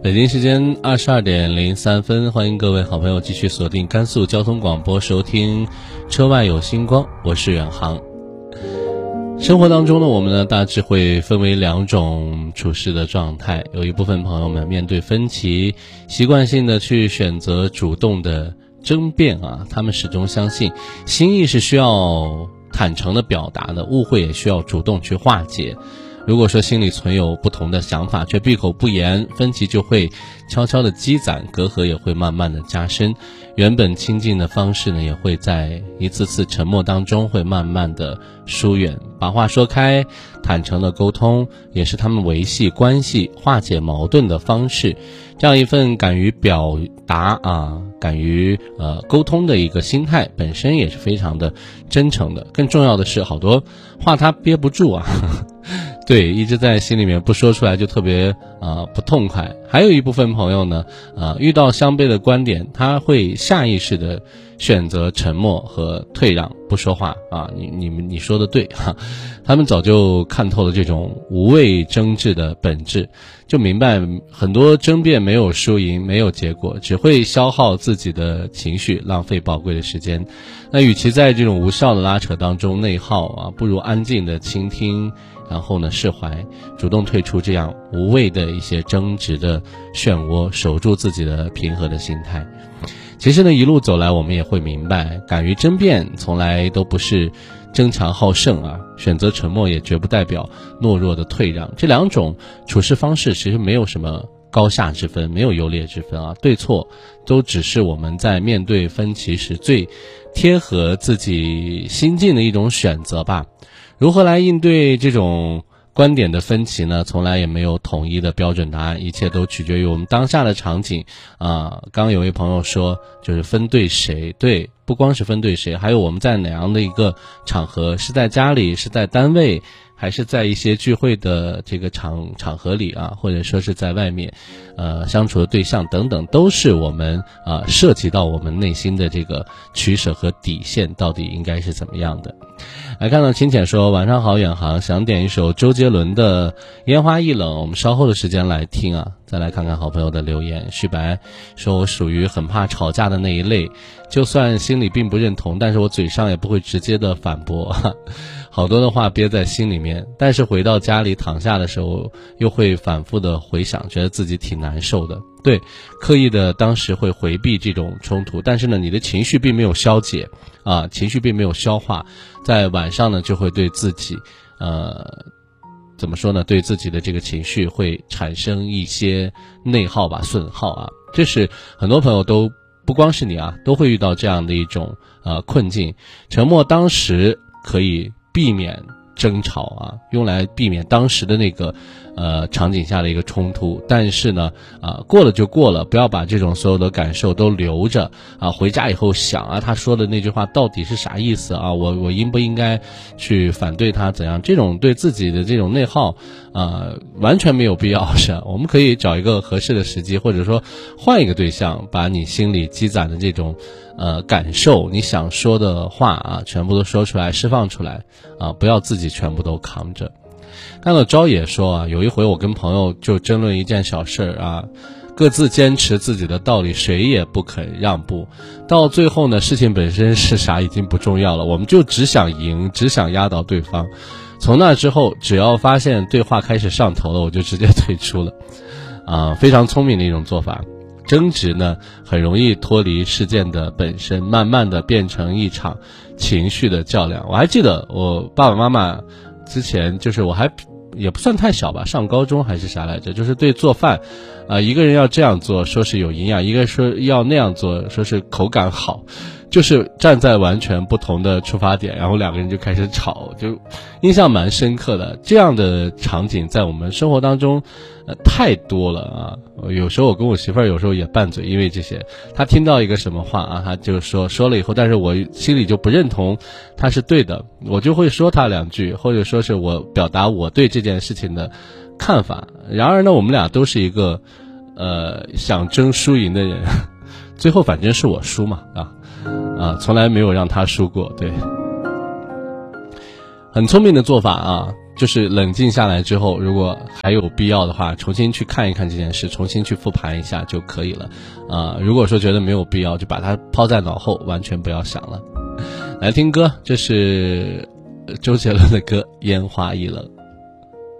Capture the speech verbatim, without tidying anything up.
北京时间二十二点零三分，欢迎各位好朋友继续锁定甘肃交通广播收听车外有星光，我是远航。生活当中呢，我们呢大致会分为两种处事的状态，有一部分朋友们面对分歧，习惯性的去选择主动的争辩啊，他们始终相信心意是需要坦诚的表达的，误会也需要主动去化解。如果说心里存有不同的想法却闭口不言，分歧就会悄悄的积攒，隔阂也会慢慢的加深，原本亲近的方式呢也会在一次次沉默当中会慢慢的疏远。把话说开，坦诚的沟通也是他们维系关系化解矛盾的方式。这样一份敢于表达啊敢于呃沟通的一个心态本身也是非常的真诚的。更重要的是，好多话他憋不住啊对，一直在心里面不说出来就特别啊、呃、不痛快。还有一部分朋友呢啊、呃、遇到相悖的观点，他会下意识的选择沉默和退让，不说话啊。你你们你说的对哈，他们早就看透了这种无谓争执的本质，就明白很多争辩没有输赢，没有结果，只会消耗自己的情绪，浪费宝贵的时间。那与其在这种无效的拉扯当中内耗啊，不如安静的倾听，然后呢释怀，主动退出这样无谓的一些争执的漩涡，守住自己的平和的心态。其实呢，一路走来我们也会明白，敢于争辩从来都不是争强好胜啊，选择沉默也绝不代表懦弱的退让。这两种处事方式其实没有什么高下之分，没有优劣之分啊，对错都只是我们在面对分歧时最贴合自己心境的一种选择吧。如何来应对这种观点的分歧呢？从来也没有统一的标准答案，一切都取决于我们当下的场景啊。刚刚有位朋友说，就是分对谁，对，不光是分对谁，还有我们在哪样的一个场合，是在家里，是在单位，还是在一些聚会的这个场场合里啊，或者说是在外面呃相处的对象等等，都是我们啊、呃、涉及到我们内心的这个取舍和底线到底应该是怎么样的。来看到清浅说，晚上好远航，想点一首周杰伦的烟花易冷，我们稍后的时间来听啊。再来看看好朋友的留言，旭白说，我属于很怕吵架的那一类，就算心里并不认同，但是我嘴上也不会直接的反驳，好多的话憋在心里面，但是回到家里躺下的时候又会反复的回想，觉得自己挺难受的。对，刻意的当时会回避这种冲突，但是呢你的情绪并没有消解啊，情绪并没有消化，在晚上呢就会对自己呃怎么说呢，对自己的这个情绪会产生一些内耗吧，损耗啊。这是很多朋友都不光是你啊，都会遇到这样的一种呃困境。沉默当时可以避免争吵啊，用来避免当时的那个呃场景下的一个冲突，但是呢啊、呃、过了就过了，不要把这种所有的感受都留着啊，回家以后想啊，他说的那句话到底是啥意思啊，我我应不应该去反对他怎样，这种对自己的这种内耗啊、呃、完全没有必要。是我们可以找一个合适的时机，或者说换一个对象，把你心里积攒的这种呃感受，你想说的话啊全部都说出来，释放出来啊，不要自己全部都扛着。看到招也说啊，有一回我跟朋友就争论一件小事啊，各自坚持自己的道理，谁也不肯让步，到最后呢事情本身是啥已经不重要了，我们就只想赢，只想压倒对方。从那之后只要发现对话开始上头了，我就直接退出了啊，非常聪明的一种做法。争执呢很容易脱离事件的本身，慢慢的变成一场情绪的较量。我还记得我爸爸妈妈之前，就是我还也不算太小吧，上高中还是啥来着，就是对做饭啊、呃，一个人要这样做说是有营养，一个说要那样做说是口感好，就是站在完全不同的出发点，然后两个人就开始吵，就印象蛮深刻的。这样的场景在我们生活当中呃太多了啊。有时候我跟我媳妇儿有时候也拌嘴，因为这些她听到一个什么话啊，她就说说了以后，但是我心里就不认同她是对的，我就会说她两句，或者说是我表达我对这件事情的看法。然而呢我们俩都是一个呃想争输赢的人，最后反正是我输嘛啊啊，从来没有让他输过。对，很聪明的做法啊， 就是冷静下来之后，如果还有必要的话，重新去看一看这件事，重新去复盘一下就可以了。啊、呃，如果说觉得没有必要，就把它抛在脑后，完全不要想了。来听歌，这是周杰伦的歌《烟花易冷》。